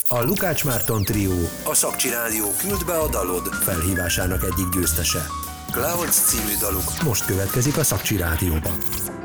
A Lukács Márton Trió, a Szakcsi Rádió Küld be a dalod felhívásának egyik győztese. Clouds című daluk most következik a Szakcsi Rádióban.